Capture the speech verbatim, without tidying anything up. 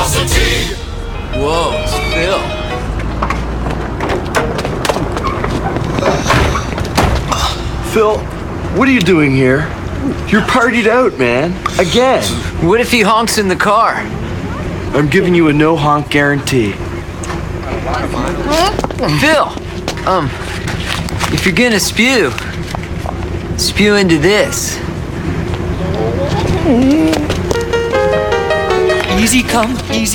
Velocity! Whoa, it's Phil. Phil, what are you doing here? You're partied out, man. Again. What if he honks in the car? I'm giving you a no honk guarantee. Phil, um, if you're gonna spew, spew into this. Easy come, easy